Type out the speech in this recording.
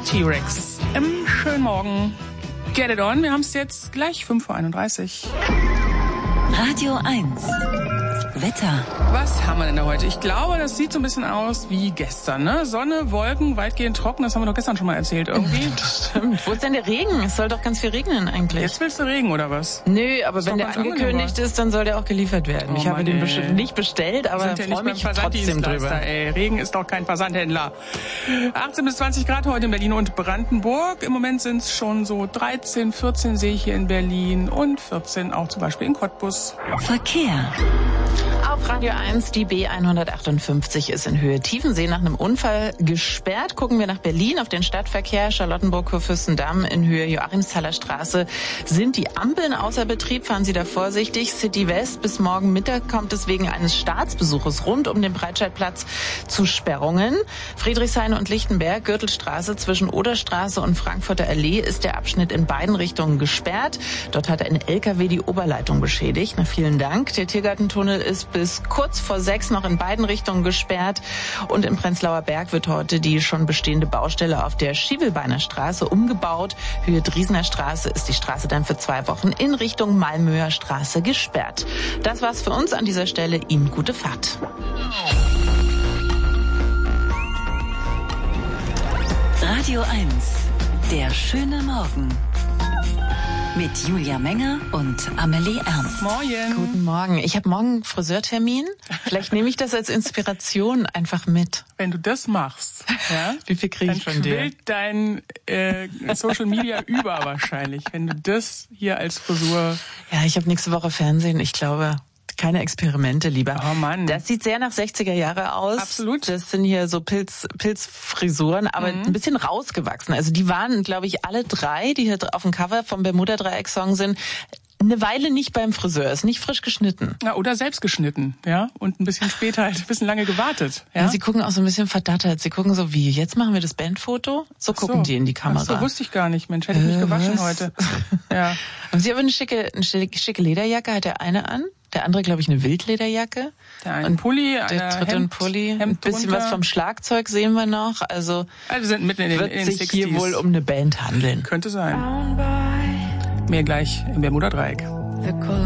T-Rex im schönen Morgen. Get it on, wir haben es jetzt gleich 5:31 Uhr. Radio 1. Wetter. Was haben wir denn da heute? Ich glaube, das sieht so ein bisschen aus wie gestern, ne? Sonne, Wolken, weitgehend trocken, das haben wir doch gestern schon mal erzählt irgendwie. Das stimmt. Wo ist denn der Regen? Es soll doch ganz viel regnen eigentlich. Jetzt willst du Regen, oder was? Nö, aber wenn der angekündigt ist, dann soll der auch geliefert werden. Ich habe den nicht bestellt, aber freue mich trotzdem drüber. Ey. Regen ist doch kein Versandhändler. 18 bis 20 Grad heute in Berlin und Brandenburg. Im Moment sind es schon so 13, 14 sehe ich hier in Berlin und 14 auch zum Beispiel in Cottbus. Verkehr. Auf Radio 1, die B158 ist in Höhe Tiefensee nach einem Unfall gesperrt. Gucken wir nach Berlin auf den Stadtverkehr. Charlottenburg-Kurfürstendamm in Höhe Joachimsthaler Straße sind die Ampeln außer Betrieb. Fahren Sie da vorsichtig. City West bis morgen Mittag kommt es wegen eines Staatsbesuches rund um den Breitscheidplatz zu Sperrungen. Friedrichshain und Lichtenberg, Gürtelstraße zwischen Oderstraße und Frankfurter Allee ist der Abschnitt in beiden Richtungen gesperrt. Dort hat ein LKW die Oberleitung beschädigt. Na, vielen Dank. Der Tiergartentunnel ist bis kurz vor 6 noch in beiden Richtungen gesperrt. Und im Prenzlauer Berg wird heute die schon bestehende Baustelle auf der Schiebelbeiner Straße umgebaut. Höhe Driesener Straße ist die Straße dann für 2 Wochen in Richtung Malmöer Straße gesperrt. Das war's für uns an dieser Stelle. Ihnen gute Fahrt. Radio 1. Der schöne Morgen. Mit Julia Menger und Amelie Ernst. Morgen. Guten Morgen. Ich habe morgen einen Friseurtermin. Vielleicht nehme ich das als Inspiration einfach mit. Wenn du das machst, ja, wie viel kriege ich von dir? Dann quillt dein Social Media über wahrscheinlich, wenn du das hier als Frisur... Ja, ich habe nächste Woche Fernsehen. Ich glaube... Keine Experimente, lieber. Oh Mann. Das sieht sehr nach 60er Jahre aus. Absolut. Das sind hier so Pilzfrisuren, aber ein bisschen rausgewachsen. Also die waren, glaube ich, alle 3, die hier auf dem Cover vom Bermuda-Dreieck-Song sind, eine Weile nicht beim Friseur, ist nicht frisch geschnitten. Ja, oder selbst geschnitten, ja, und ein bisschen später halt, ein bisschen lange gewartet. Ja? Ja, sie gucken auch so ein bisschen verdattert. Sie gucken so wie, jetzt machen wir das Bandfoto? So gucken die in die Kamera. Ach so, wusste ich gar nicht, Mensch, hätte ich mich gewaschen heute. Ja. Haben Sie aber eine schicke Lederjacke, hat der eine an? Der andere, glaube ich, eine Wildlederjacke. Der eine ein Pulli, der dritte ein Pulli. Ein bisschen was vom Schlagzeug sehen wir noch. Also wir sind mitten in den wird sich 60s. Hier wohl um eine Band handeln. Könnte sein. Mehr gleich im Bermuda-Dreieck.